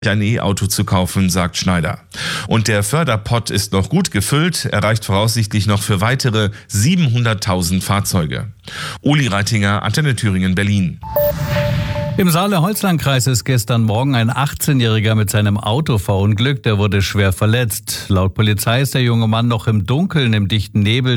ein E-Auto zu kaufen, sagt Schneider. Und der Förderpott ist noch gut gefüllt, er reicht voraussichtlich noch für weitere 700.000 Fahrzeuge. Uli Reitinger, Antenne Thüringen, Berlin. Im Saale-Holzland-Kreis ist gestern Morgen ein 18-Jähriger mit seinem Auto verunglückt. Er wurde schwer verletzt. Laut Polizei ist der junge Mann noch im Dunkeln im dichten Nebel